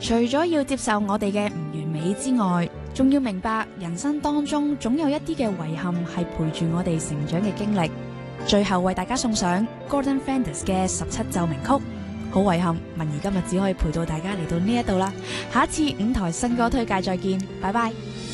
除咗要接受我哋嘅唔完美之外，仲要明白人生當中總有一啲嘅遺憾係陪住我哋成長嘅經歷。最後為大家送上 Gordon Fenders 嘅17奏鳴曲。好遺憾，文怡今日只可以陪到大家嚟到呢一度啦。下一次5台新歌推介再見，拜拜。